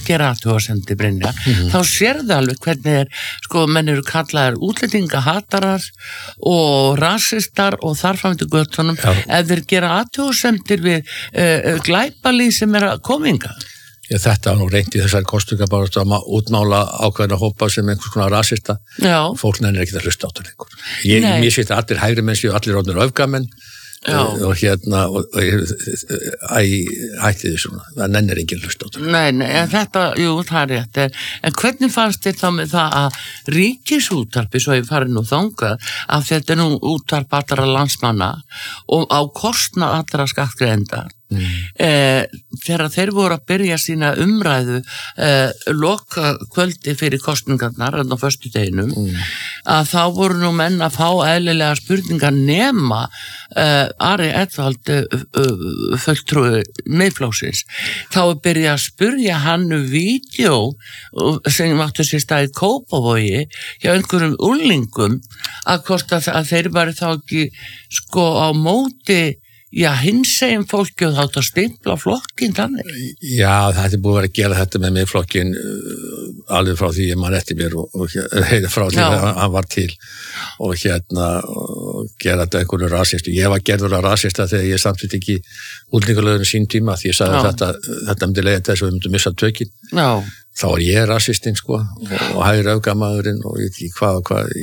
gera athugasemdir Brynja, þá sérðu alveg hvernig sko, menn eru kallaðir útlendingahatarar og rasistar og þarfamöndu göttunum ef þeir gera athugasemdir við glæpalýð sem að kominga. Já, þetta var nú reynt í þessari kosningar bara að útmála ákveðna hópa sem einhvers konar rasista. Fólk nennir ekki að hlusta á þetta lengur. Mér sýtti allir hægri menn séu allir orðnir öfgamenn og hætti því svona. Það nennir enginn að hlusta á þetta. Nei, en þetta, jú, það er rétt. En hvernig fannst þér þá með það að ríkisútvarpi, svo ég farið nú þangað, að þetta nú útvarp allra landsmanna og á kostnað allra skattgreiðenda þegar þeir voru að byrja sína umræðu loka kvöldi fyrir kosningarnar á föstudeginum að þá voru nú menn að fá eðlilega spurningar nema Ari Edvald fulltrúi Miðflokksins þá er byrjað að spurja hann vídeó sem áttu sér stað í Kópavogi hjá einhverjum úlingum að hvort að þeir væri þá ekki sko á móti hinsegin fólki og þátt að stimpla flokkin þannig. Já, þetta búið að vera að gera þetta með Miðflokkin alveg frá því ég man eftir mér og frá því að hann var til og og gera þetta einhverju rasistu. Ég var gerður að rasista þegar ég samtidig ekki útlendingalöginu sín tíma því ég sagði þetta myndi leiða þess að við myndum missa tökin. Já. Þá var ég rasistinn sko og hægri öfgamaðurinn og ég ekki hvað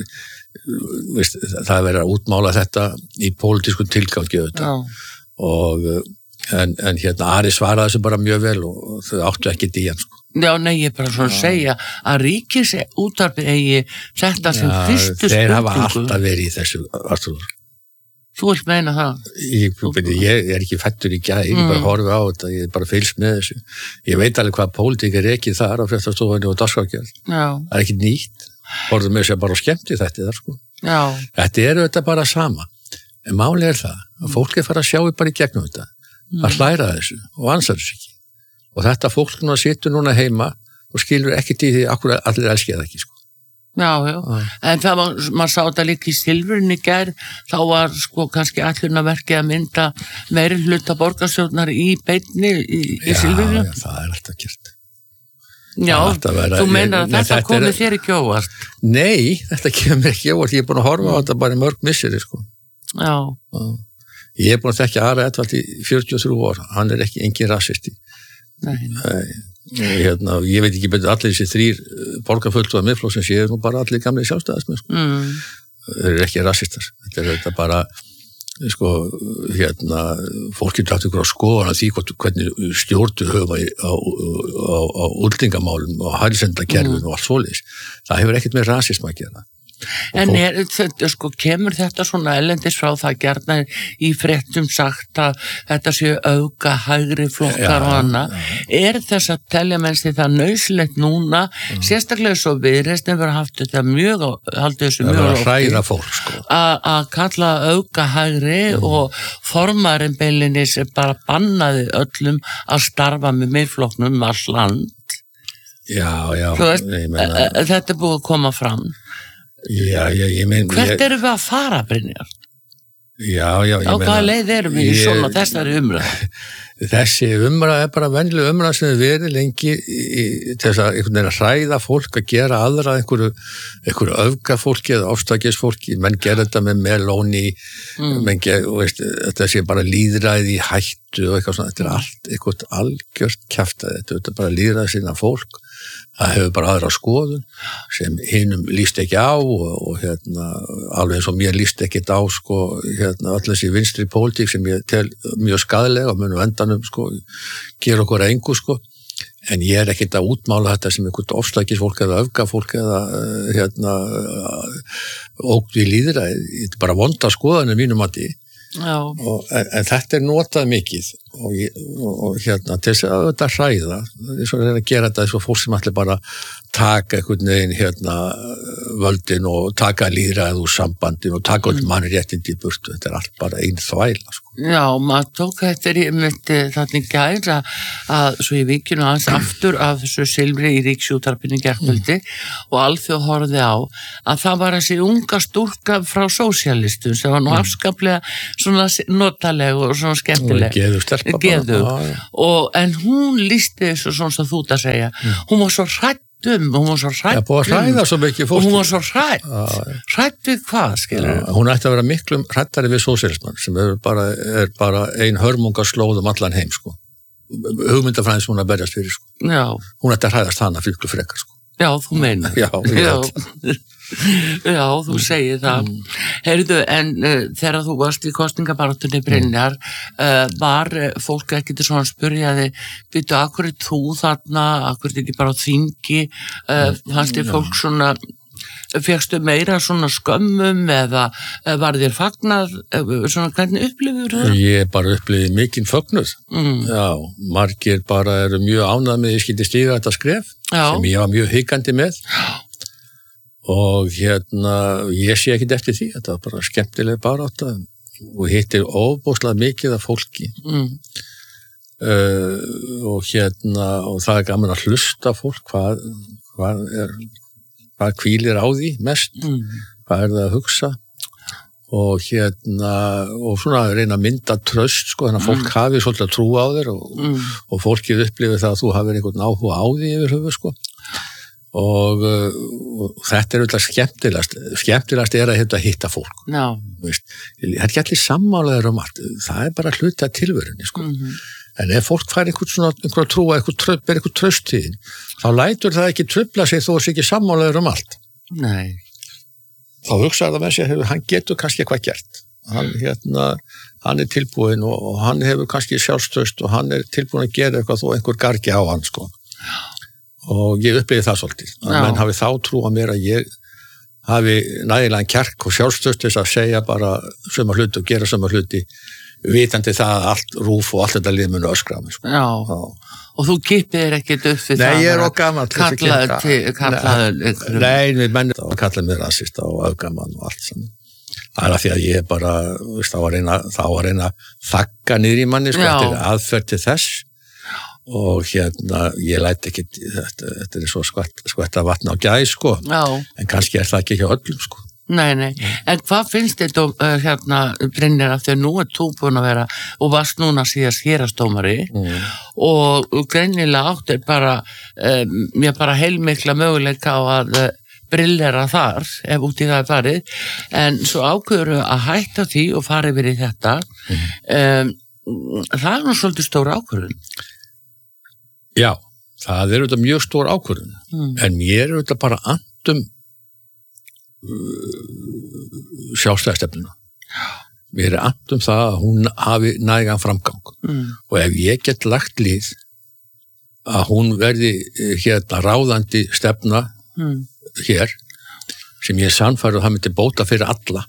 það verið að útmála þetta í pólitískum tilgangi og en Ari svaraði þessu bara mjög vel og þau áttu ekki í hann sko. Já, nei, ég bara svona segja að ríkisútvarpið eigi þetta sem fyrstu spurningu. Þeir hafa alltaf verið í þessu Arthur. Þú vilt meina það? Ég er ekki fættur í gær, ég bara horfi á þetta, ég er bara fylgst með þessu. Ég veit alveg hvað pólitík er ekki þar á fréttastofunni og dagskrárgerð. Það er ekki nýtt. Horfðu með sér bara skemmt í þetta þar sko. Já. Þetta þetta bara sama. En máli það að fólk fara að sjá bara í gegnum þetta. Að hlæra þessu og ansar þessu ekki. Og þetta fólk situr núna heima og skilur ekkert í því akkur allir elskið það ekki sko. Já. En það maður sá þetta líka í Silfrinu í gær, þá var sko kannski ætlunarverkið að mynda meiri hluta borgarstjórnar í beinni í Silfrinu. Já, það er alltaf gert. Já, þú meinar að þetta komið þér ekki óvart? Nei, þetta kemur ekki óvart. Ég er búin að horfa á þetta bara í mörg misseri, sko. Já. Ég er búin að þekkja Ari Edvald í 43 ár. Hann er ekki engin rasisti. Nei. Ég veit ekki betur allir þessi 3 borgarfulltrúar Miðflokksins séu nú bara allir gamli sjálfstæðismenn, sko. Þeir eru ekki rasistar. Þetta bara sko, fólk getur haft ykkur á skoðan að því hvernig stjórnur höfa á útlendingamálum og hælisleitendakerfinu og allt svoleiðis. Það hefur ekkert með rasisma að gera. En sko, kemur þetta svona erlendis frá það gjarna í fréttum sagt að þetta séu auka hægri flokkar og annað. Er þess að telja mennst því það nauðsynlegt núna, sérstaklega svo Viðreisn hefur haft þetta haldið þessu mjög að hræða fólk sko. Að kalla auka hægri og formarinn beilinnis bara bannaði öllum að starfa með Miðflokknum all land. Já. Þetta er búið að koma fram. Já, ég meina... Hvert erum við að fara, Brynjar? Já, ég meina... Á hvaða leið erum við í svona þessari umræðu? Þessi umræða bara venjuleg umræða sem við verið lengi til þess að einhvern veginn að hræða fólk að gera aðra einhverju öfgafólki eða ofstækisfólki. Menn gera þetta með melóni, þetta sé bara lýðræði í hættu og eitthvað svona. Þetta allt eitthvað algjört kjaftaði. Þetta er bara lýðræði sinna fólk. Það hefur bara aðra skoðun sem hinum líst ekki á og alveg eins og mér líst ekkit á sko, allir þessi vinstri pólitík sem ég tel mjög skaðlega og munum endanum sko, gera okkur engu sko. En ég er ekkit að útmála þetta sem einhvern ofstækisfólk eða öfgafólk eða ógn við lýðræði. Þetta er bara vonda skoðanir mínum að því. En þetta er notað mikið og til þess að þetta hræða þess að gera þetta þess að fólk sem allir bara taka einhvern veginn völdin og taka lýðræðið úr sambandin og taka öll mannréttindi í burtu. Þetta er allt bara ein þvæla sko. Já, maður tók eftir þannig gæra að svo ég vikinu aðeins aftur af þessu Silfri í Ríkisútvarpinu gærkvöldi og alþjóð horfði á að það var þessi unga stúlka frá sósíalistum sem var nú afskaplega svona notaleg og svona skemmtileg. geðug en hún lýsti þessu svona sem þú ert að segja hún var svo hrædd hún var svo hrædd búið að hræða svo mikið fólki hún var svo hrædd við hvað skilur hún ætti að vera miklu hræddari við sósíalismann sem er bara ein hörmungarslóð allan heim sko hugmyndafræðin sem hún að berjast fyrir sko. Hún ætti að hræðast hana fyrir frekar sko. Já, þú meinar Já, þú segir það Heyrðu, en þegar þú varst í kosningabaráttunni Brynjar var fólk ekki til svona spurjaði býtu, akkur er þú þarna akkur er ekki bara á þingi fannst þér fólk svona fékkstu meira svona skömmum eða var þér fagnað svona hvernig upplifur það? Ég bara upplifði mikinn fögnuð Já, margir bara eru mjög ánægð með ég skyldi stíga þetta skref sem ég var mjög hikandi með og ég sé ekkert eftir því þetta var bara skemmtileg barátta og hittir ofboðslega mikið af fólki og það er gaman að hlusta fólk hvað hvílir á því mest hvað er það að hugsa og og svona reyna að mynda traust sko, þannig að fólk hafi svolítið að trúa á þér og fólkið upplifir það að þú hafir einhvern áhuga á því yfir höfu sko og þetta er auðvitað skemmtilegast er að hitta fólk það er ekki allir sammálaður margt, það er bara hluti af tilverunni sko en ef fólk fær einhver trúa, ber einhver traust til þá lætur það ekki trufla sig þó að ekki sammálaður allt Nei þá hugsaður það með sér, hann getur kannski eitthvað gert hann er tilbúin og hann hefur kannski sjálfstraust og hann er tilbúin að gera eitthvað þó einhver gargi á hann sko og ég upplifði það svolítið að menn hafi þá trú að mér að ég hafi nægilegan kjark og sjálfstraust þess að segja bara sömu hluti og gera sömu hluti vitandi það að allt rúf og allt þetta lið munu öskra mig sko. Og þú kippir ekkert upp við Nei, ég er okkamall kallaður menn kallaði mér rasist og öfgamann og allt saman það er að því að ég bara þá að reyna að þagga niður í manni sko, eftir aðferð til þess og ég læt ekki þetta er svo skvetta vatn á gæs sko en kannski er það ekki hjá öllum sko Nei, en hvað finnst þetta Brynjar af því að nú er þú búin að vera og varst núna síðast héraðsdómari og greinilega áttir bara mér bara heilmikla möguleika á að brillera þar ef út í það er farið en svo ákveður að hætta því og fara yfir í þetta það er nú svolítið stór ákvörðun Já, það er auðvitað mjög stór ákvörðun en mér er auðvitað bara andum sjálfstæðastefnuna mér er andum það að hún hafi nægan framgang og ef ég get lagt lið að hún verði ráðandi stefna hér sem ég sannfæri að það myndi bóta fyrir alla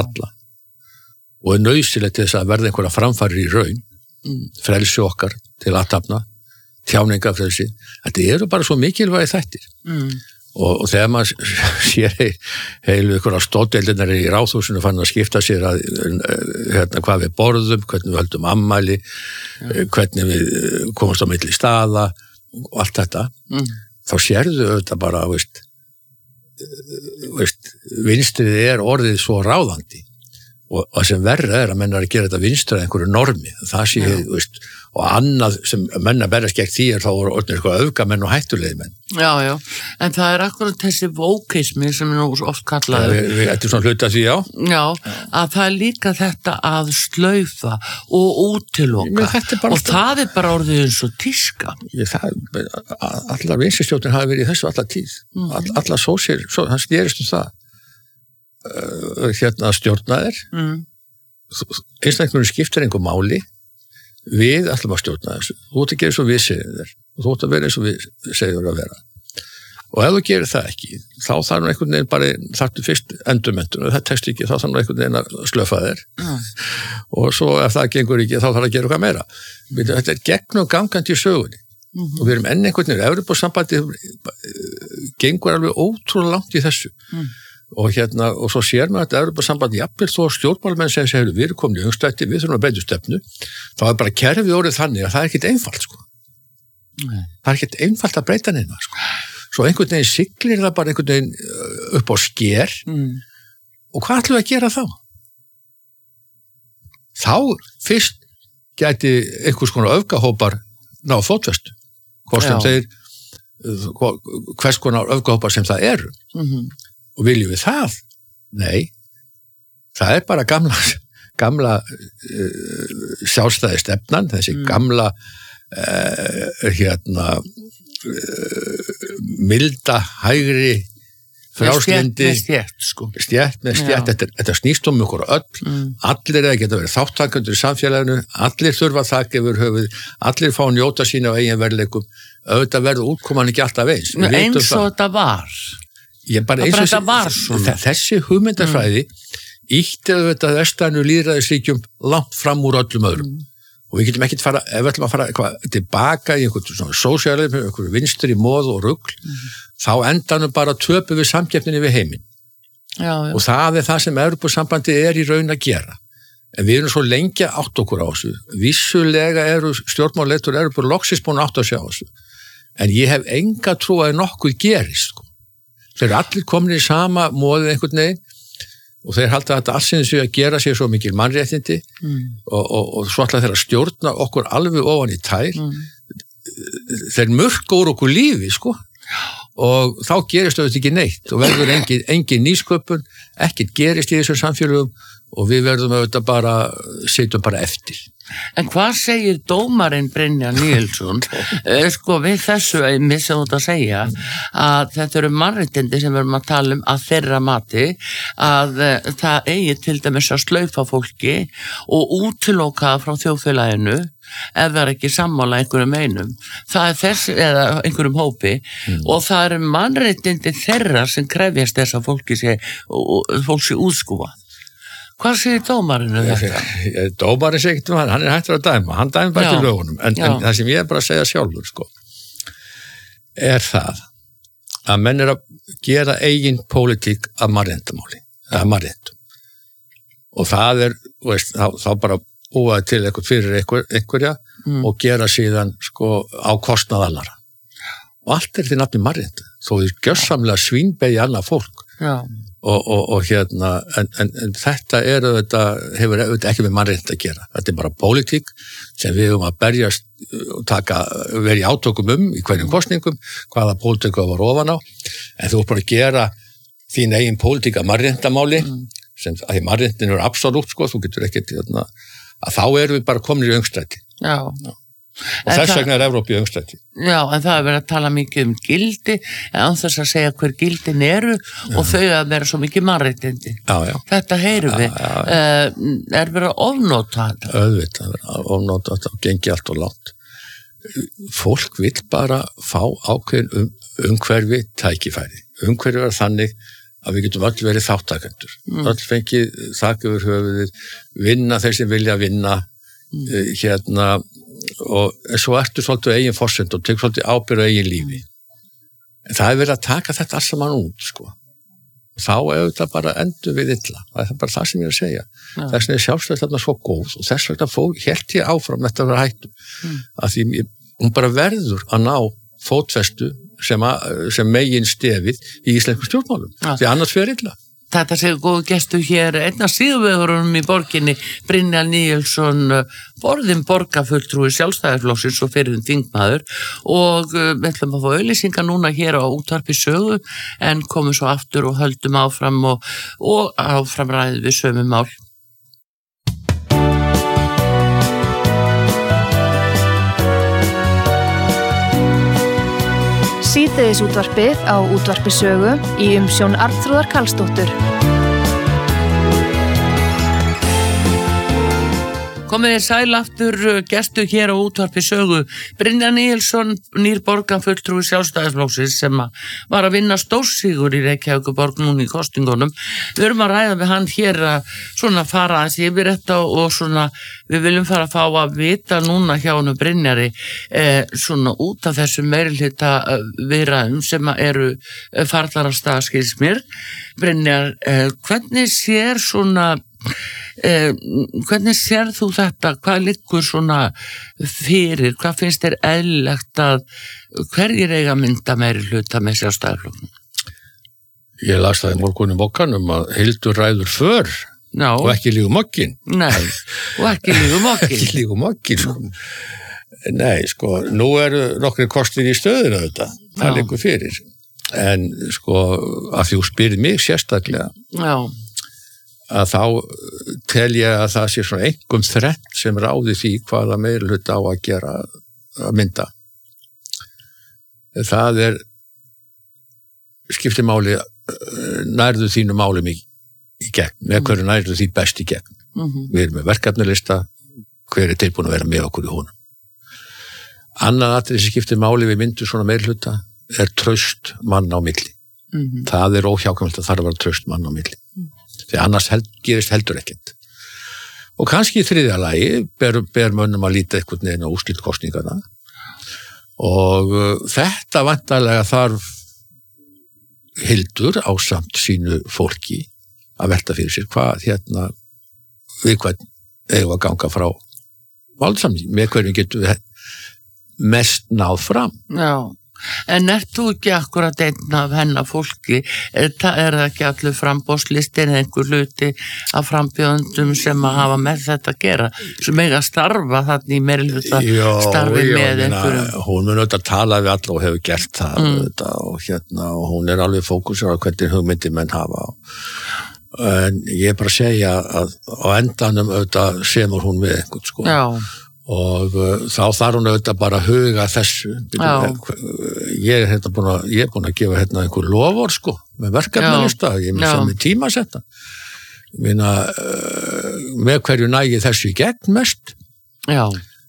og er nauðsynlegt til þess að verða einhverja framfærir í raun frelsi okkar til athafna tjáningafrelsi, þetta eru bara svo mikilvægi þættir og þegar maður sér heilu ykkur á stóðdeildinar í ráðhúsinu fann að skipta sér að hvað við borðum, hvernig við höldum ammæli hvernig við komumst á milli staða og allt þetta þá sérðu auðvitað bara vinstrið er orðið svo ráðandi og sem verra er að menn er að gera þetta vinstrið einhverju normi, það sé og annað sem menn að berjast gegn því þá voru orðnir eitthvað öfgamenn og hættulegir menn. Já, en það er akkurat þessi vókismi sem er nú oft kallaður. Við ættum svona hluta því, Já, að það er líka þetta að slaufa og útiloka og það er bara orðið eins og tíska. Allar vinstristjórnir hafi verið í þessu allar tíð. Allar sósíal, hann snerist það. Stjórnaðir. Einstaklega skiptir einhver máli. Við ætlum að stjórna þessu. Þú ert að gera eins og við segjum þér. Þú ert að vera eins og við segjum þér að vera. Og ef þú gerir það ekki, þá þarf nú einhvern veginn bara þarftu fyrst endurmenntun og það tekst ekki, þá þarf nú einhvern veginn að slöfa þér. Og svo ef það gengur ekki, þá þarf að gera eitthvað meira. Þetta er gegn og gangandi í sögunni. Og við erum enn einhvern veginn, Evrópusambandið gengur alveg ótrúlega langt í þessu. Og svo sér maður að Evrópusambandið jafnvel þó stjórnmálamenn segja við erum komin í öngstætti, við þurfum að breyta stefnu, þá er bara kerfið orðið þannig að það er ekkert einfalt sko. Það er ekkert einfalt að breyta neina sko. Svo einhvern veginn siglir það bara einhvern veginn upp á sker og hvað ætlum við að gera þá? Þá fyrst gæti einhvers konar öfgahópar ná fótfestu, hvort sem þeir hvers konar öfgahópar sem það eru. Og viljum við það? Nei, það bara gamla sjálfstæði stefnan, þessi gamla milda, hægri frjálslyndi stjætt með stjætt, þetta snýst okkur öll, allir geta verið þáttakendur í samfélaginu, allir þurfa þak yfir höfuð, allir fá að njóta sína á eigin verðleikum, auðvitað verður útkoman ekki alltaf eins eins og þetta var þessi hugmyndafræði ítti auðvitað vestrænu lýðræðisríkjum langt fram úr öllum öðrum og við getum ekkert fara, ef við ætlum að fara tilbaka í einhvern svona sósíalismi, einhvern vinstri móð og rugl, þá endanum bara töpu við samkeppninni við heiminn. Og það það sem Evrópusambandi í raun að gera. En við erum svo lengi átt okkur á þessu. Vissulega stjórnmálaleiðtogar Evrópu loksins búin átt að sjá þessu. En ég hef enga trú að nokkuð gerist. Þeir allir komin í sama móðið einhvern veginn og þeir halda þetta allsins við að gera sér svo mikil mannréttindi og svo alltaf þeir að stjórna okkur alveg ofan í tær þeir mörka úr okkur lífi og þá gerist auðvitað ekki neitt og verður engin nýsköpun, ekkert gerist í þessum samfélögum og við verðum auðvitað sitjum bara eftir. En hvað segir dómarinn Brynjar Níelsson við þessu einmitt sem þú ert að segja að þetta eru mannréttindi sem við erum að tala að þeirra mati að það eigi til dæmis að slaufa fólki og útiloka frá þjóðfélaginu ef það ekki sammála einhverjum einum það þessi, eða einhverjum hópi og það eru mannréttindi þeirra sem krefjast þess að fólk sé útskúfað. Hvað segir dómarinn þetta? Dómarinn segir ekki, hann hættur að dæma, hann dæma bara til lögunum, en það sem ég bara að segja sjálfur, það að menn að gera eigin pólitík af mannréttindamáli, mannréttindum. Og það þá bara búa til eitthvað fyrir einhverja og gera síðan á kostnað annarra. Og allt því nafni mannréttindi, þó þið gjörsamlega svínbegi annað fólk. En þetta hefur ekki með mannréttindi að gera. Þetta bara pólitík sem við að berjast vera í átökum í hverjum kosningum, hvaða pólitík var ofan á, en þú bara að gera þín eigin pólitík að mannréttindamáli, sem að því mannréttindin eru absolutt, þú getur ekkert að þá erum við bara komin í öngstræti. Og þess vegna Evrópu í öngstræti. Já, en það verið að tala mikið gildi, en þess að segja hver gildin eru og þau að vera svo mikið mannréttindi. Þetta heyrum við. Verið að ofnota þetta? Auðvitað, ofnota þetta og gengi allt og langt. Fólk vill bara fá ákveðin umhverfi tækifæri. Umhverfi var þannig að við getum öll verið þáttakendur. Öll fengið þak yfir höfuðið, vinna þeir sem vilja vinna, og svo ertu svolítið eigin forsend og tekur svolítið ábyrgð á eigin lífi. En það verið að taka þetta alls saman út, Þá þetta bara endur við illa. Það bara það sem ég að segja. Þess vegna sjálfstæðisstefnan svo góð og þess vegna hélt ég áfram þetta að vera hættu. Að því hún bara verður að ná fótfestu sem megin stefið í íslensku stjórnmálum. Því annars fer illa. Þetta segir góðu gestur hér, einn af síðuvegurunum í borginni, Brynjar Níelsson, orðin borgarfulltrúi Sjálfstæðisflokksins og fyrir þingmaður og við ætlum að fá auglýsingar núna hér á Útvarpi Sögu en komum svo aftur og höldum áfram og áfram ræðum við sömu mál. Síðdegisútvarpið á Útvarpi Sögu í umsjón Arnþrúðar Karlsdóttur. Komið þér sæl aftur gestur hér á Útvarpi Sögu. Brynjar Níelsson, nýr borgarfulltrúi Sjálfstæðisflokksins sem var að vinna stórsigur í Reykjavíkurborg núna í kostingunum. Við erum að ræða við hann hér að svona fara aðeins yfir þetta og svona við viljum fara að fá að vita núna hjá hann Brynjari svona út af þessum meirihluta viðræðum sem eru farnar af stað skils mér. Brynjar, hvernig sér svona hvernig sér þú þetta, hvað liggur svona fyrir, hvað finnst þér eðlilegt að hverjir eiga mynda meirihluta með Sjálfstæðisflokknum? Ég las það í morgun í Mokkanum að Hildur ræður för Já. Og ekki lígumokkin. Nei, og ekki lígumokkin. Ekki lígumokkin, sko. Nei, sko, nú eru nokkri kostir í stöðuna þetta. Það liggur fyrir. En, sko, að þú spyrir mig sérstaklega. Já. Að þá tel ég að það sé svona einhverjum þrennt sem ráði því hvaða meirihluta á að gera að mynda. Það skiptir máli, nærðu þínu máli í gegn, með hverju nærðu því best í gegn. Við erum með verkefnalista, hver tilbúin að vera með okkur í honum. Annað atriði sem skiptir máli við myndu svona meirihluta traust mann á milli. Það óhjákvæmilegt að þarf að vera traust mann á milli. Því annars gerist heldur ekkert. Og kannski í þriðja lagi ber mönnum að líta einhvern veginn á úrslit kosningarna og þetta væntanlega þarf Hildur ásamt sínu fólki að velta fyrir sér hvað við hvern eigum að ganga frá valdsamning, með hverjum getum við mest náð fram. Já. En þú ekki akkurat einn af hennar fólki? Það ekki allir frambóðslistin einhver hluti af frambjóðundum sem að hafa með þetta að gera, sem eiga að starfa þannig í meirihluta starfi með einhverjum? Hún mun auðvitað tala við alla og hefur gert það og hún alveg fókusur á hvernig hugmyndir menn hafa. En ég bara segja að á endanum auðvitað semur hún við einhvern, sko. Já. Og þá þarf hún auðvitað bara að huga þessu. Ég er búin að gefa einhver lofur, sko, með verkefnalista, ég mun sem með tímasetta. Ég meina, með hverju nægi þessu í gegn mest. Já.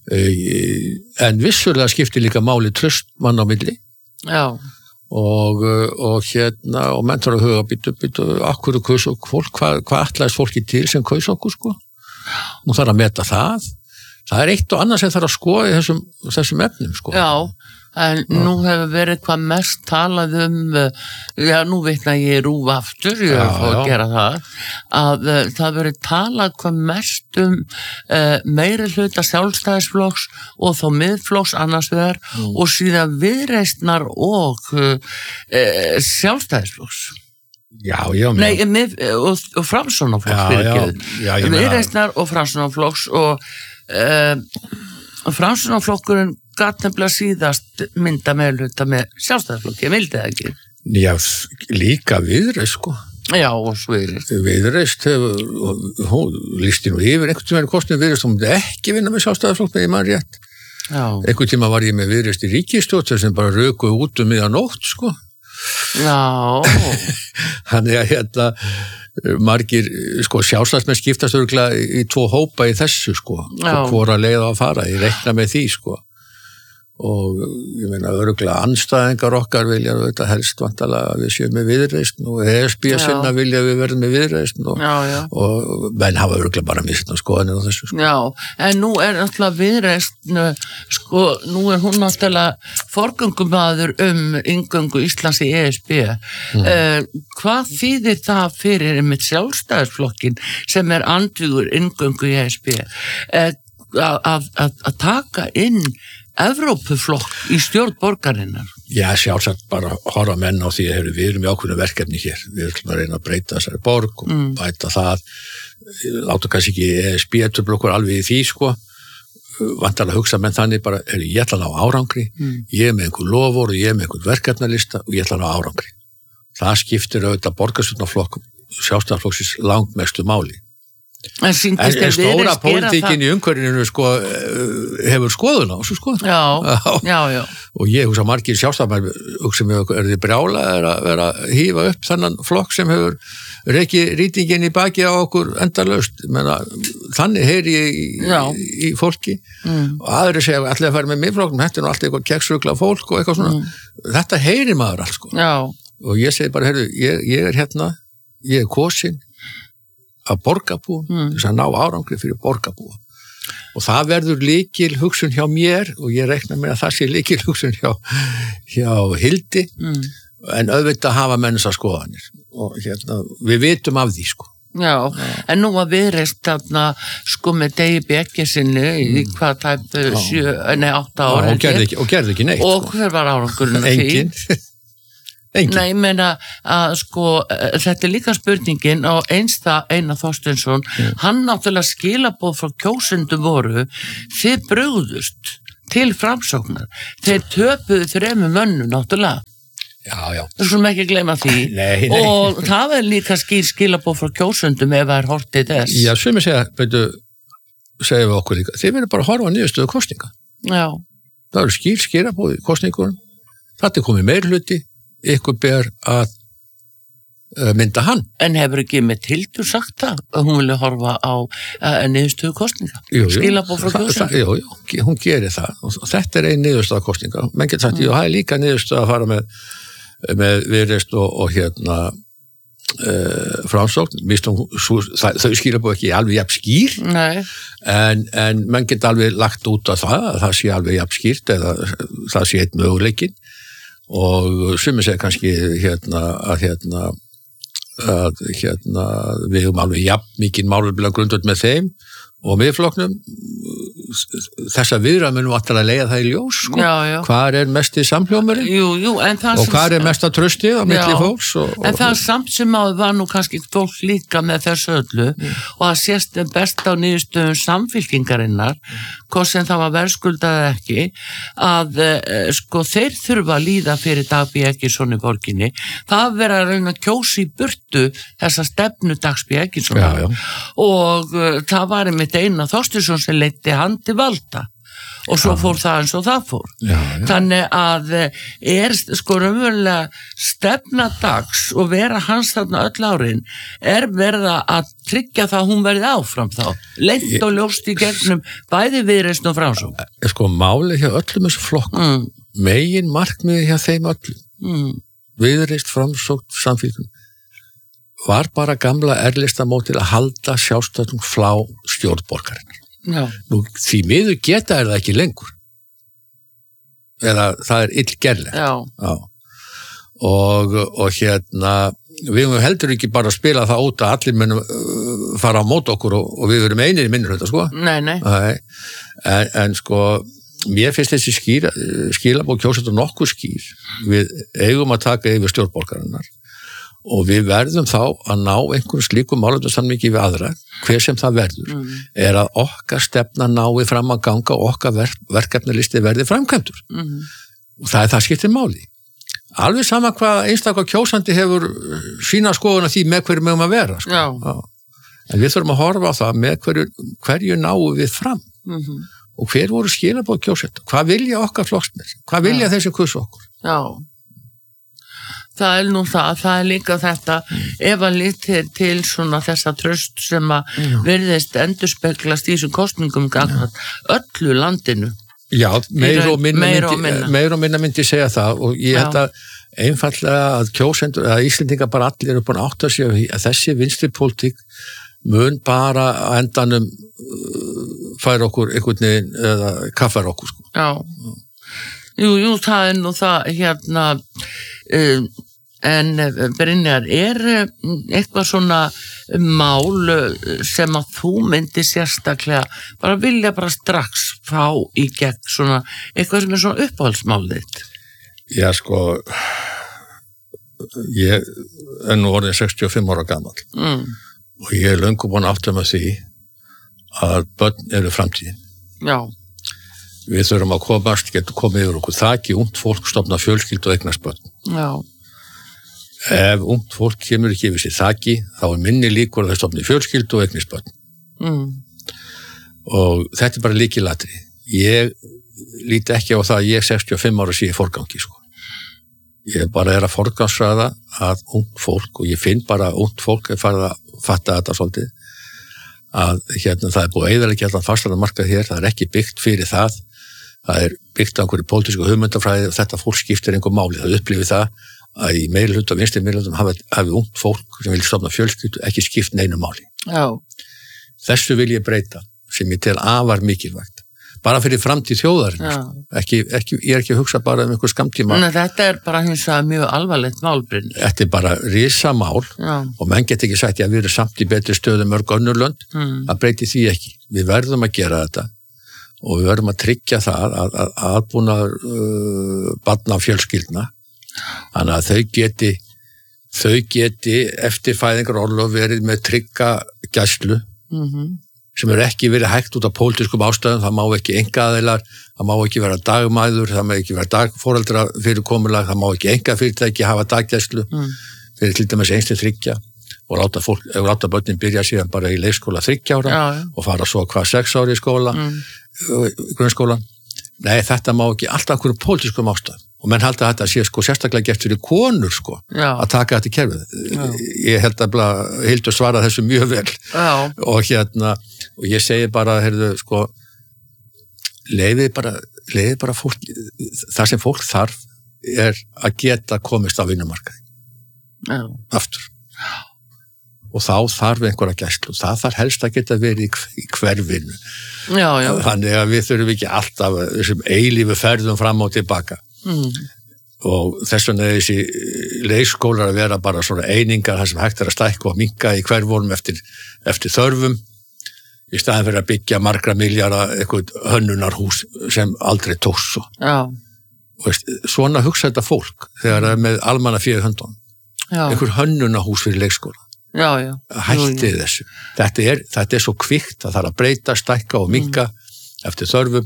En vissulega skiptir líka máli traust mann á milli. Já. Og menn þarf að huga býtu, akkur kaus og fólk, hvað ætlaðist fólki til sem kaus okkur, sko. Nú þarf að meta það. Það eitt og annað sem þarf að skoða í þessum efnum, sko. Já, en nú hefur verið hvað mest talað nú vitna ég RÚV aftur, ég fór að gera það, að það verið talað hvað mest meirihluta sjálfstæðisflokks og þá miðflokks annars vegar og síðan Viðreisnar og sjálfstæðisflokks. Já. Nei, og Framsóknarflokks, Viðreisnar og Framsóknarflokks og Framsóknarflokkurinn gat nefnilega síðast mynda meirihluta með sjálfstæðisflokki, ég vildi það ekki. Já, líka Viðreist, sko. Já, og svo Viðreist hún lísti nú yfir einhvern tíma kostnum Viðreist, hún myndi ekki vinna með sjálfstæðisflokk, ég man rétt. Já. Einhvern tíma var ég með Viðreist í ríkisstjórn sem bara rökuð út miðja nótt, sko. Já. Þannig að margir, sko, sjálfstæðismenn skiptast örugglega í tvo hópa í þessu, sko, hvora leið að fara, ég reikna með því, sko. Og ég meina örugglega andstæðingar okkar vilja þetta helst vantalega að við séum með Viðreisn og ESB sinna vilja við verðum með Viðreisn og menn hafa örugglega bara misst skoðanir á þessu, sko. Já, en nú náttúrulega Viðreisn, sko, nú hún náttúrulega forgöngumaður inngöngu Íslands í ESB. Hvað þýðir það fyrir með sjálfstæðisflokkin sem andvígur inngöngu í ESB að taka inn Evrópuflokk í stjórn borgarinnar? Já, sjálfsagt bara horfa menn á því að við erum í ákveðnu verkefni hér. Við ætlum að reyna að breyta þessari borg og bæta það. Láta kannski ekki ESB-trufla okkur alveg í því, sko. Vantarlega hugsa menn þannig bara, ég ætla að ná árangri, ég er með einhver lofur og ég er með einhver verkefnalista og ég ætla að ná árangri. Það skiptir auðvitað borgarstjórnarflokkum, sjálfstæðisflokksins langmestu máli. En stóra pólitíkin í umhverfinu, sko, hefur skoðun á þessu, sko. Já. Og ég hugsa margir sjálfstæðismenn hugsa mig, eru þið brjála að vera að hífa upp þennan flokk sem hefur rekið rýtingin í baki á okkur endalaust. Þannig heyri ég í fólki og aðri segja allir að fara með miðflokknum, þetta nú allt eitthvað keksrugla fólk og eitthvað svona. Þetta heyri maður allt, sko. Og ég segi bara, ég er hérna, ég er kosin að borgarbúum, þess að ná árangri fyrir borgarbúum. Og það verður lykil hugsun hjá mér og ég reikna með að það sé lykil hugsun hjá Hildi, en auðvitað hafa mennsa skoðanir. Og við vitum af því, sko. Já, en nú að Viðreisn þarna, sko, með Degi Bjarke sinni í hvað tæp 8 ára. Og gerði ekki neitt. Og hver var árangurinn af því? Enginn. Engin. Nei, ég meina að sko, þetta líka spurningin og Einar Þorsteinsson, hann náttúrulega skilaboð frá kjósendum voru, þið brugðust til framsóknar, þeir töpuðu 3 mönnum náttúrulega. Já. Þú skulum ekki gleyma því. Nei. Og það líka skilaboð frá kjósendum ef það hortið þess. Já, sumir segja við okkur líka, þið verður bara að horfa á niðurstöðu kosninga. Já. Það eru skilaboð í kosningunum, þetta komið meirhluti, ykkur ber að mynda hann. En hefur ekki með Hildur sagt það að hún vilja horfa á niðurstöðu kosninga? Jú. Skilaboð frá kjósendum? Jú, hún gerir það og þetta er ein niðurstöða kosninga. Menn getur sagt, það er líka niðurstöða að fara með Viðreisn og Framsókn. Þau skilaboð ekki alveg jafn skýr. Nei. En menn getur alveg lagt út af það sé alveg jafn skýrt eða það sé eitt möguleikin og sumir segja kannski að við höfum alveg jafn mikið málefnilega grundvöld með þeim og miðflokknum þessa viðræður munum að leiða það í ljós sko. Já. Hvar er mesti samhljómurinn? Jú, en það og hvar er mesta tröstið á milli fólks en það samt sem áður var nú kannski fólk líka með þessu öllu og það sést best á niðurstöðum samfylkingarinnar hvort sem það var verðskuldað ekki að sko þeir þurfa að líða fyrir Dag B. Eggertsson í borginni það vera að reyna að kjósa í burtu þessa stefnu Dags B. Eggertssonar og það var einmitt Einar Þorsteinsson sem leiddi hann til valda og svo fór það eins og það fór. Þannig að sko raunverulega stefna Dags og vera hans þarna öll árin verið að tryggja það að hún verið áfram þá. Leynt og ljóst í gegnum bæði Viðreisn og Framsókn. Sko málið hjá öllum þessu flokkum, megin markmiði hjá þeim öllum, Viðreisn, Framsókn, Samfylking, var bara gamla erlistamót til að halda sjálfstæðum flá stjórnborgarinnar. Já. Nú, því miður geta það ekki lengur. Eða það er illgerlegt. Já. Og við höfum heldur ekki bara að spila það út að allir munum fara á mót okkur og við verum einir í minnihluta, sko. Nei. En sko, mér finnst þessi skilaboð kjósendur nokkuð skýr. Við eigum að taka yfir stjórnborgarinnar. Og við verðum þá að ná einhverjum slíkum málefnasamningi við aðra, hver sem það verður, er að okkar stefna nái fram að ganga og okkar verkefnalisti verði framkvæmdur. Og það skiptir máli. Alveg sama hvað einstakar kjósandi hefur sína skoðun af því með hverju mögum að vera. Sko. Já. En við þurfum að horfa á það með hverju náum við fram. Og hver voru skilaboð kjósenda? Hvað vilja okkar flokksmenn? Hvað vilja þessi kusu okkur? Já. Það er nú það líka þetta ef að litir til svona þessa tröst sem að virðist endurspeglast í þessum kosningum öllu landinu. Já, meir og minna myndi segja það og ég held að einfallega að kjósendur, að Íslendingar bara allir eru búin að átta sig að þessi vinstripólitík mun bara að endanum færa okkur einhvern veginn eða kaffar okkur sko. Já. Jú, það er nú það en Brynjar, eitthvað svona mál sem að þú myndi sérstaklega bara vilja bara strax fá í gegn svona, eitthvað sem er svona uppáhaldsmál þitt? Já, sko ég er nú orðin 65 ára gamall og ég er löngu búin að átta mig því að börn eru framtíðin. Já. Við þurfum að geta komið yfir okkur þaki, ungt fólk stofna fjölskyldu og eignast börn. Já. Ef ungt fólk kemur ekki yfir sér þaki, þá er minni líkur að það stofni fjölskyldu og eignast börn. Og þetta er bara lykilatriði. Ég líti ekki á það að ég 65 ára sé í forgangi, sko. Ég bara er að forgangsraða að ungt fólk, og ég finn bara að ungt fólk er farið að fatta þetta svolítið, að það er búið að eyðileggja allan fastara markað hér, það er ekki byggt fyrir það byggt á einhverju pólitísku hugmyndafræði og þetta fólk skiptir einhver máli, það upplifir það að í meirihluta og vinstri meirihlutum hafi ungt fólk sem vil stofna fjölskyldu ekki skipt neinu máli. Já. Þessu vil ég breyta sem ég tel afar mikilvægt bara fyrir framtíð þjóðarinnar. Ég er ekki að hugsa bara um einhver skammtíma. Þetta er bara hins vegar mjög alvarlegt málbrinn. Þetta er bara risamál og menn get ekki sagt að við erum samt í betri stöðu mörg önnur lönd, það breyti því ekki. Við verðum að gera þetta og við verðum að tryggja það að aðbúnaður barna og fjölskyldna Þannig að þau geti eftir fæðingarorlof verið með trygga gæslu sem ekki verið hægt út af pólitískum ástæðum, það má ekki einkaaðilar, það má ekki vera dagmæður, það má ekki vera dagforeldra fyrirkomulag, það má ekki einkafyrirtæki hafa daggæslu fyrir til dæmis einstæð 3 og láta börnin byrja síðan bara í leikskóla 3 ára og fara svo 6 ára í skóla, grunnskólan. Nei, þetta má ekki alltaf einhverjum pólitískum ástæðum. Og menn halda að þetta sé sérstaklega gert fyrir konur að taka þetta í kerfið. Ég held að Hildur svara þessu mjög vel. Og og ég segi bara, leyfið bara fólk, það sem fólk þarf að geta komist á vinnumarkaði. Aftur. Og þá þarf einhverja gæslu. Það þarf helst að geta verið í hverfinu. Þannig að við þurfum ekki alltaf þessum eilífu ferðum fram og tilbaka. Og þess vegna þessi leikskólar að vera bara svona einingar þar sem hægt að stækka og minnka í hverfólum eftir þörfum í staðin fyrir að byggja margra milljarða eitthvað hönnunarhús sem aldrei tókst svo. Svona hugsa þetta fólk þegar það er með almannafé í höndunum. Einhver hönnunarhús fyrir leikskóla. Hættið þessu. Þetta er svo kvikt að það er að breyta, stækka og minnka eftir þörfum.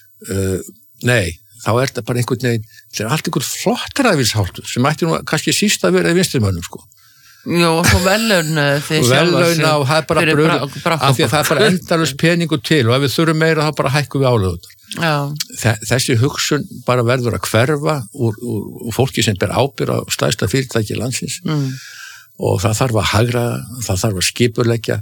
Nei, þá er þetta bara einhvern veginn, þetta er allt einhvern flott ræðvísháttur sem ætti nú kannski síst að vera í vinstrimönnum og svo vellauna og það er bara bröð af því að það er bara endalaust peningur til og ef við þurfum meira þá bara hækkum við álögunar. Þessi hugsun bara verður að hverfa úr fólki sem ber ábyrgð á stærsta fyrirtæki landsins og það þarf að hagraða, það þarf að skipurleggja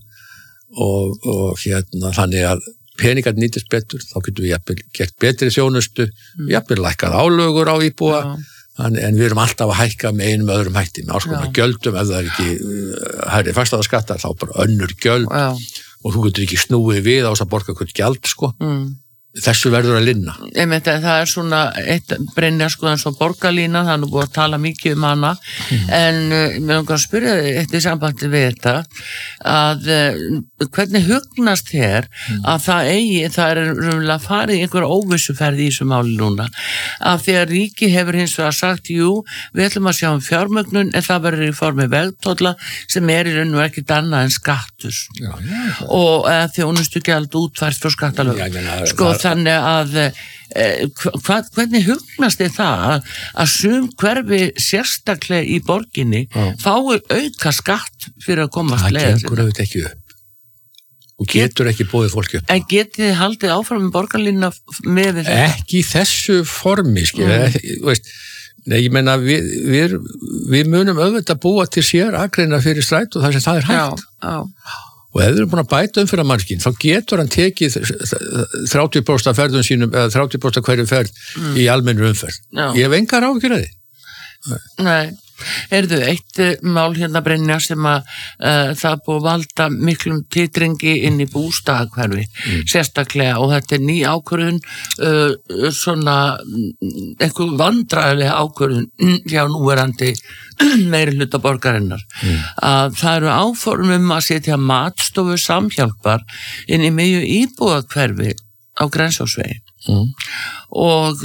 og þannig að peningar nýtist betur, þá getum við jafnvel gert betri þjónustu, jafnvel lækkað álögur á íbúa, en við erum alltaf að hækka með einum öðrum hætti, með áskonar gjöldum, ef það er ekki hærri fasteignaskattar, þá bara önnur gjöld og þú getur ekki snúið við á þess að borga eitthvað gjald, þessu verður að linna. Það er svona eitt Brynja eins og borgarlína, það er nú búið að tala mikið hana en mér langar að spyrja eitt í sambandi við þetta að hvernig hugnast þér að það er raunverulega farið í einhverja óvissuferð í þessu máli núna af því að ríki hefur hins vegar sagt við ætlum að sjá fjármögnun en það verður í formi vegtolla sem er í raun og ekkert annað en skattur og þjónustugjald útfært frá skattalögum þannig að hvernig hugnast þið það að sum hverfi sérstaklega í borginni fái auka skatt fyrir að komast leið. Það gengur auðvitað ekki upp og getur ekki bóðið fólki upp. En getið þið haldið áfram með borgarlínuna með við þetta? Ekki í þessu formi, Nei, ég meina við munum auðvitað búa til sér akreina fyrir strætó þar sem það er hægt. Og ef við erum búin að bæta fyrir margin, þá getur hann tekið 30% af ferðum sínum eða 30% af hverju ferð í almennri umferð. Ég hef engar áhyggjur af því. Nei. Eitt mál Brynja sem að það búið valda miklum titringi inn í bústaðahverfi sérstaklega og þetta er ný ákvörðun svona einhver vandræðilega ákvörðun hjá núverandi meiri hluta borgarinnar að það eru áformum að setja matstofu samhjálpar inn í miðju íbúðahverfi á Grensásvegi og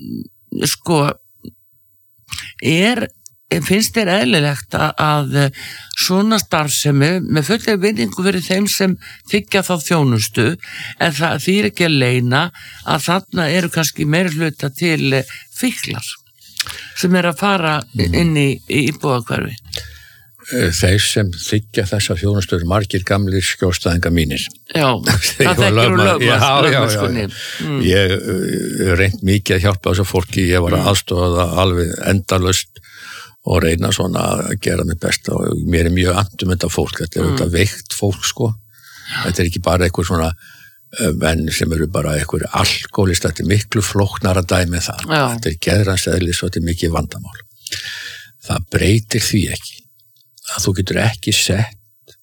finnst þér eðlilegt að svona starfsemi með fullri virðingu fyrir þeim sem þiggja þá þjónustu en það þýr ekki að leyna að þarna eru kannski meiri hluta til fíklar sem er að fara inn í íbúðahverfi. Þeir sem þiggja þessa þjónustu eru margir gamlir skjólstæðingar mínir. Það þekkir úr lögmannskunni. Ég reynt mikið að hjálpa þessu fólki, ég var að aðstofa það alveg endalaust og reyna svona að gera mig besta og mér er mjög andum þetta fólk, þetta er þetta veikt fólk þetta er ekki bara einhver svona menn sem eru bara einhver alkoholist, þetta er miklu flóknara dæmi það, þetta er geðranseðlis og þetta er mikið vandamál. Það breytir því ekki að þú getur ekki sett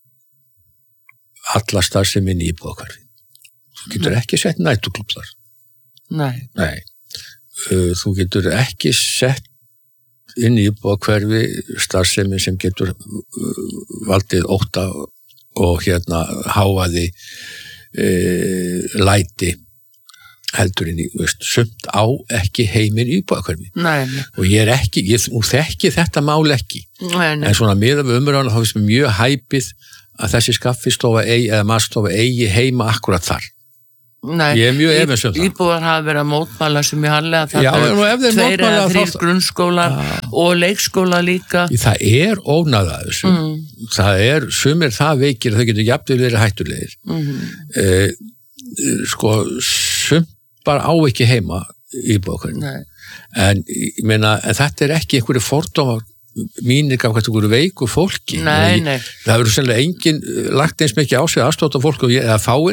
alla starfsemi í íbúðahverfi. Þú getur ekki sett næturklúbb þar. Nei. Þú getur ekki sett inn í íbúðahverfi starfsemi sem getur valdið ótta og hávaði læti heldur en sumt á ekki heiminn íbúðahverfi. Nei. Og ég þekki þetta mál ekki. Nei. En svona miðað við umræðuna þá finnst mér mjög hæpið að þessi skaffistofa eða matstofa eigi heima akkurat þar. Nei, ég mjög efins það. Íbúar hafa verið að mótmæla sem ég harlega Já, ef þeir 2 mótmæla eða 3 grunnskólar og leikskóla líka. Það ónæða þessu. Það sumir það veikir að þau getur jafnvel verið hættulegir. Sumt bara á ekki heima íbúðahverfi. En ég meina, þetta ekki einhverju fordómar mínir gaf eitthvað veiku fólki. Nei. Það verður sennilega enginn lagt eins mikið á sig aðstóta fólk eða fáir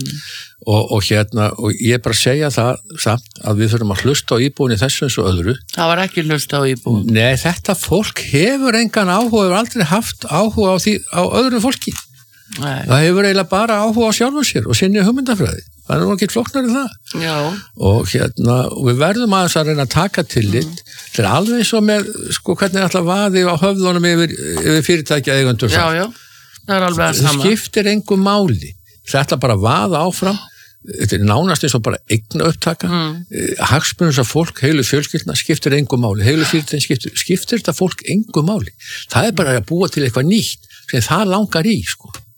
og ég bara segja það samt að við þurfum að hlusta á íbúinni þessu eins og öðru. Það var ekki hlusta á íbúin. Nei, þetta fólk hefur engan áhuga, hefur aldrei haft áhuga á öðru fólki. Nei. Það hefur eiginlega bara áhuga á sjálfum sér og sinni hugmyndafræði. Það nú ekki flóknar í það. Já. Og við verðum aðeins að reyna að taka tillit. Það alveg eins og með, hvernig ætla vaði á höfðunum yfir fyrirtækja eigendur. Já. Það alveg að sama. Það skiptir engu máli. Það ætla bara að vaða áfram. Þetta nánast eins og bara eigna upptaka. Hagsmunum sem fólk, heilu fjölskyldna, skiptir engu máli. Heilu fyrirtækja skiptir þetta fólk engu máli. Það bara að búa til eitthvað nýtt sem það langar í,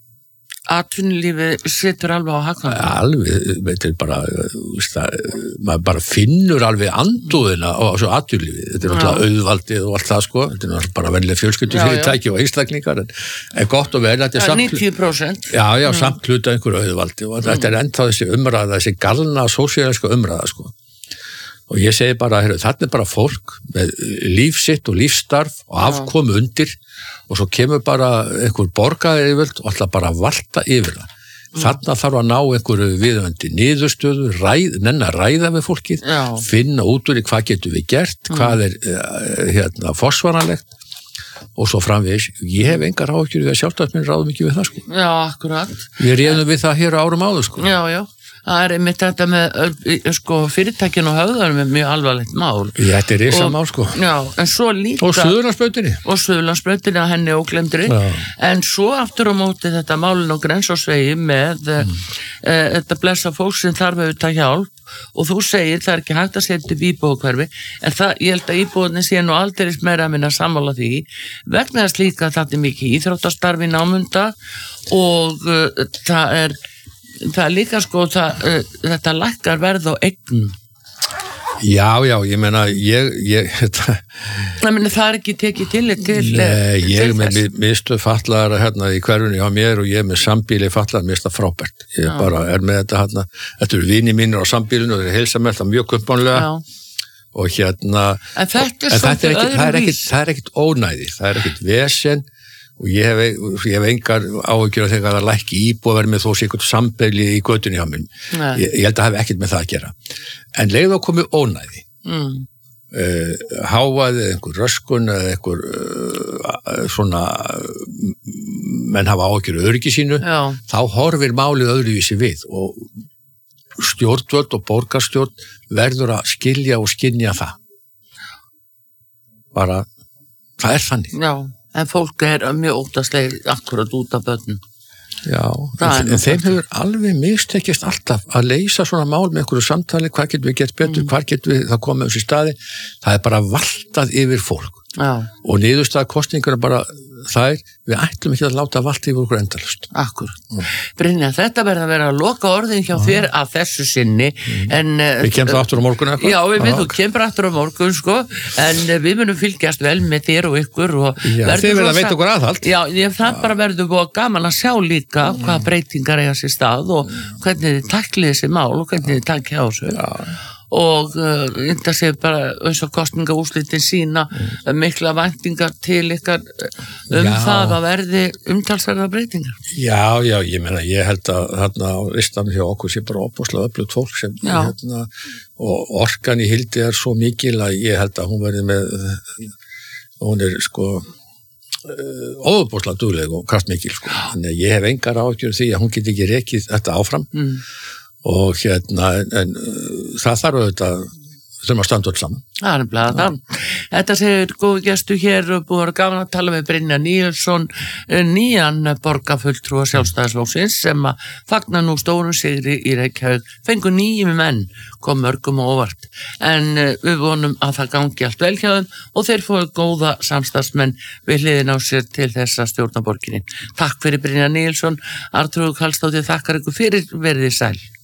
Atvinnulífið situr alveg á hakanum. Alveg, þetta bara, maður bara finnur alveg andúðina á þessu atvinnulífið. Þetta alltaf auðvaldið og allt það, Þetta alltaf bara venlega fjölskyldu fyrirtæki og einstaklingar, en gott og vel, þetta 90%. Já, samt hluta einhverju auðvaldi og þetta ennþá þessi umræða, þessi galna sósíalíska umræða, Og ég segi bara, þarna bara fólk með líf sitt og lífsstarf og afkomu undir og svo kemur bara einhver borgaryfirvöld og alltaf bara valta yfir það. Þarna þarf að ná einhverju viðöndi niðurstöðu, nenna að ræða við fólkið, finna út úr hvað getur við gert, hvað forsvaranlegt og svo framvegis. Ég hef engar áhyggjur við að sjálfstæðismenn ráðum ekki við það, Já, akkurat. Við réðum við það hér árum áður, Já. Það einmitt þetta með fyrirtækin og höfðarum er mjög alvarlegt mál. Þetta er risamál, Já, en svo líka... Og Suðurlandsbrautinni. Og Suðurlandsbrautinni að henni óglemdri. En svo aftur á móti þetta málin á Grensásvegi með þetta blessa fólk sem þarf auðvitað hjálp og þú segir það er ekki hægt að setja upp íbúðahverfi en ég held að íbúðinni sé nú aldrei meira að minna sammála því vegna þess líka að þetta er mikið íþróttastarfi námunda og það er líka þetta lækkar verð á eignum. Já, ég meina, það er ekki tekið til Nei, ég er með mistu fatlaðara í hverfunni á mér og ég er með sambíli fatlaðar, mér finnst það frábært. Ég bara er með þetta þetta eru vini mínir á sambílinu og þeir heilsa með þetta mjög kumpánlega og En þetta er það er ekkit ónæði, það er ekkit vesen og ég hef engar áhyggjur af þegar það lækki íbúðaverð með þó sé eitthvað sambæli í götunni á mér. Ég held að það hef ekkert með það að gera. En leið þá komið ónæði. Hávaði, einhver röskun eða einhver menn hafa áhyggjur öryggi sínu, þá horfir málið öðruvísi við og stjórnvöld og borgarstjórn verður að skilja og skynja það. Bara, það er þannig. Já. En fólk er mjög óttaslegið akkurat út af börnum. Já, en þeim hefur alveg mistekist alltaf að leysa svona mál með einhverju samtali, hvað getum við gert betur, hvað getum við það komið þessi staði, það er bara valtað yfir fólk. Og niðurstaða kosningur er bara þær, við ætlum ekki að láta valta yfir okkur endalust. Akkurat. Brynja, þetta verður að vera að loka orðin hjá þér að þessu sinni, en... Við kemum það aftur á morgun eitthvað? Já, þú kemur aftur á morgun, en við munum fylgjast vel með þér og ykkur og... Já, þið verður að veita okkur aðhald. Já, það bara verður búið gaman að sjá líka hvaða breytingar eiga sér stað og hvernig þið taklið þessi mál og hvernig þið takja á þessu. Já. Og þetta sé bara eins og kosningaúrslitin sína mikla væntingar til ykkar það að verði umtalsverða breytingar. Já, ég meina, ég held að þarna á listanum hjá okkur sé bara opaslega öflugt fólk sem og orkan í hildi er svo mikil að ég held að hún verði með hún er óbúslega dugleg og kraftmikil þannig að ég hef engar áhyggjur því að hún geti ekki rekið þetta áfram og en það þarf auðvitað þurfum að standa öll saman. Það er nefnilega það. Þetta segir góðu gestu hér og búið að gaman að tala með Brynjar Níelsson, nýjan borgarfulltrúa Sjálfstæðisflokksins sem að fagna nú stórum sigri í Reykjavík, fengu 9 menn, kom mörgum og óvart. En við vonum að það gangi allt vel hjá þeim og þeir fóðu góða samstarfsmenn við hliðin á sér til þessa stjórnaborginni. Takk fyrir Brynjar Níelsson, Arnþrúður Karlsdóttir þakkar ykkur fyrir, verið sæl.